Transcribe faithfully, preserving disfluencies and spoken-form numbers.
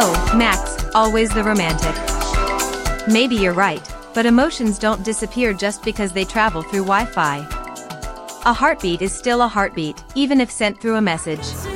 Oh, Max, always the romantic. Maybe you're right, but emotions don't disappear just because they travel through Wi-Fi. A heartbeat is still a heartbeat, even if sent through a message.